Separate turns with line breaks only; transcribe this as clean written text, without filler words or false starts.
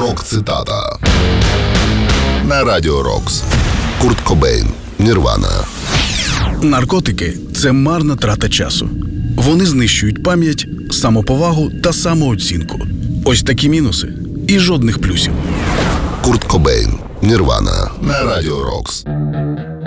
Рок-цитата на Радіо Рокс. Курт Кобейн, Нірвана.
Наркотики – це марна трата часу. Вони знищують пам'ять, самоповагу та самооцінку. Ось такі мінуси і жодних плюсів.
Курт Кобейн, Нірвана на Радіо Рокс.